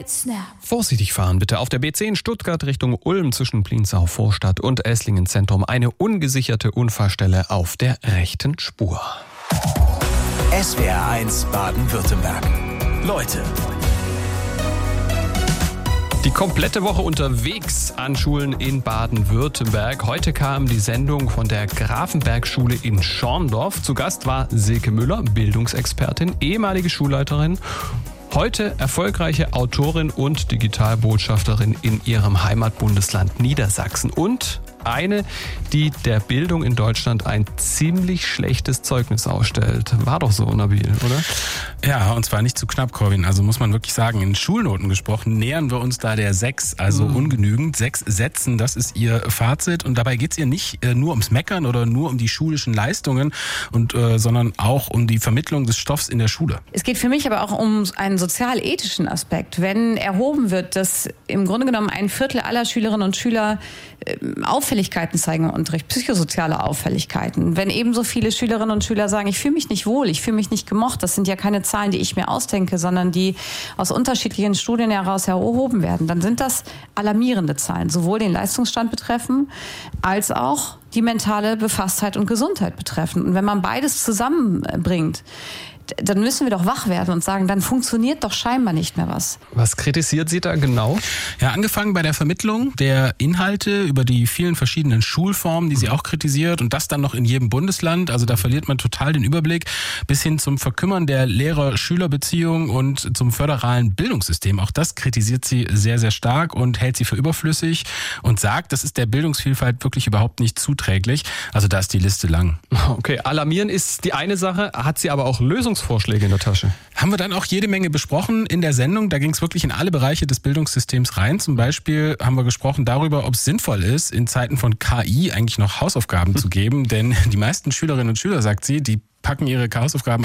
Snap. Vorsichtig fahren bitte auf der B10 Stuttgart Richtung Ulm zwischen Plienzau Vorstadt und Esslingen Zentrum. Eine ungesicherte Unfallstelle auf der rechten Spur. SWR1 Baden-Württemberg. Leute. Die komplette Woche unterwegs an Schulen in Baden-Württemberg. Heute kam die Sendung von der Grafenberg-Schule in Schorndorf. Zu Gast war Silke Müller, Bildungsexpertin, ehemalige Schulleiterin. Heute erfolgreiche Autorin und Digitalbotschafterin in ihrem Heimatbundesland Niedersachsen. Und eine, die der Bildung in Deutschland ein ziemlich schlechtes Zeugnis ausstellt. War doch so, Nabil, oder? Ja, und zwar nicht zu knapp, Corwin. Also muss man wirklich sagen, in Schulnoten gesprochen, nähern wir uns da der 6, also ungenügend. 6 Sätzen, das ist ihr Fazit. Und dabei geht's ihr nicht nur ums Meckern oder nur um die schulischen Leistungen, sondern auch um die Vermittlung des Stoffs in der Schule. Es geht für mich aber auch um einen sozial-ethischen Aspekt. Wenn erhoben wird, dass im Grunde genommen 1/4 aller Schülerinnen und Schüler Auffälligkeiten zeigen im Unterricht, psychosoziale Auffälligkeiten. Wenn ebenso viele Schülerinnen und Schüler sagen, ich fühle mich nicht wohl, ich fühle mich nicht gemocht, das sind ja keine Zahlen, die ich mir ausdenke, sondern die aus unterschiedlichen Studien heraus erhoben werden, dann sind das alarmierende Zahlen, sowohl den Leistungsstand betreffen, als auch die mentale Befasstheit und Gesundheit betreffen. Und wenn man beides zusammenbringt, dann müssen wir doch wach werden und sagen, dann funktioniert doch scheinbar nicht mehr was. Was kritisiert sie da genau? Ja, angefangen bei der Vermittlung der Inhalte über die vielen verschiedenen Schulformen, die sie auch kritisiert, und das dann noch in jedem Bundesland. Also da verliert man total den Überblick, bis hin zum Verkümmern der Lehrer-Schüler-Beziehung und zum föderalen Bildungssystem. Auch das kritisiert sie sehr, sehr stark und hält sie für überflüssig und sagt, das ist der Bildungsvielfalt wirklich überhaupt nicht zuträglich. Also da ist die Liste lang. Okay, alarmieren ist die eine Sache, hat sie aber auch Lösungsvorschläge in der Tasche? Haben wir dann auch jede Menge besprochen in der Sendung. Da ging es wirklich in alle Bereiche des Bildungssystems rein. Zum Beispiel haben wir gesprochen darüber, ob es sinnvoll ist, in Zeiten von KI eigentlich noch Hausaufgaben zu geben. Denn die meisten Schülerinnen und Schüler, sagt sie, die packen ihre Hausaufgaben